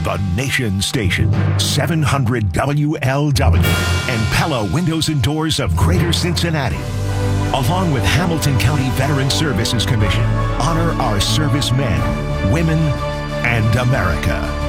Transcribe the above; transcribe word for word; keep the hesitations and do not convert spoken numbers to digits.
The Nation Station, seven hundred W L W, and Pella Windows and Doors of Greater Cincinnati, along with Hamilton County Veteran Services Commission, honor our servicemen, women, and America.